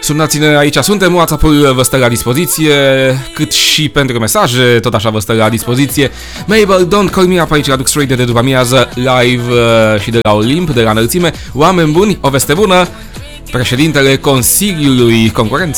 Sunați-ne, aici suntem, WhatsApp-ul vă stă la dispoziție, cât și pentru mesaje, tot așa vă stă la dispoziție. Mabel, Don't Call Me Up, aici aduc straight de după amiază, live și de la Olimp, de la înălțime. Oameni buni, o veste bună, președintele Consiliului Concurenței